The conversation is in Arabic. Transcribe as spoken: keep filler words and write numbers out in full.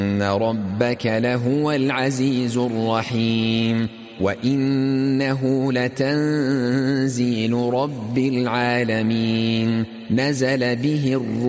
إن ربك لهو العزيز الرحيم وإنه لتنزيل رب العالمين نزل به الروح